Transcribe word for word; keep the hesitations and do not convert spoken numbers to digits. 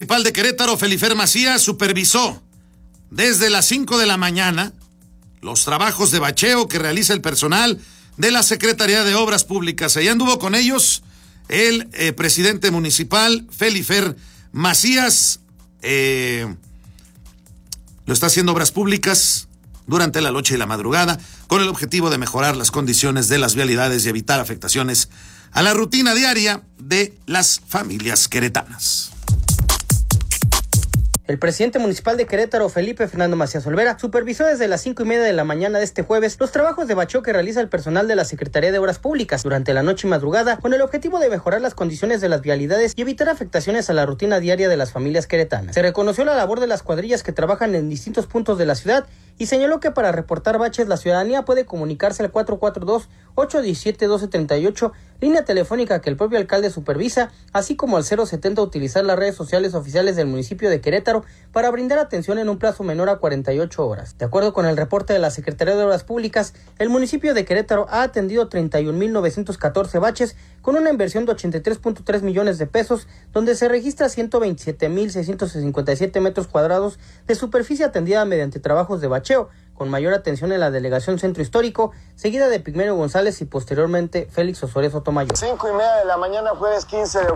municipal de Querétaro, Felifer Macías, supervisó desde las cinco de la mañana los trabajos de bacheo que realiza el personal de la Secretaría de Obras Públicas. Allá anduvo con ellos el eh, presidente municipal, Felifer Macías. Eh, lo está haciendo Obras Públicas durante la noche y la madrugada con el objetivo de mejorar las condiciones de las vialidades y evitar afectaciones a la rutina diaria de las familias queretanas. El presidente municipal de Querétaro, Felipe Fernando Macías Olvera, supervisó desde las cinco y media de la mañana de este jueves los trabajos de bacheo que realiza el personal de la Secretaría de Obras Públicas durante la noche y madrugada, con el objetivo de mejorar las condiciones de las vialidades y evitar afectaciones a la rutina diaria de las familias queretanas. Se reconoció la labor de las cuadrillas que trabajan en distintos puntos de la ciudad y señaló que para reportar baches la ciudadanía puede comunicarse al cuatro cuatro dos, ocho uno siete, uno dos tres ocho, línea telefónica que el propio alcalde supervisa, así como al cero setenta utilizar las redes sociales oficiales del municipio de Querétaro para brindar atención en un plazo menor a cuarenta y ocho horas. De acuerdo con el reporte de la Secretaría de Obras Públicas, el municipio de Querétaro ha atendido treinta y un mil novecientos catorce baches con una inversión de ochenta y tres punto tres millones de pesos, donde se registra ciento veintisiete mil seiscientos cincuenta y siete metros cuadrados de superficie atendida mediante trabajos de bacheo, con mayor atención en la delegación Centro Histórico, seguida de Pigmenio González y posteriormente Félix Osorio Sotomayor. Cinco y media de la mañana, jueves quince de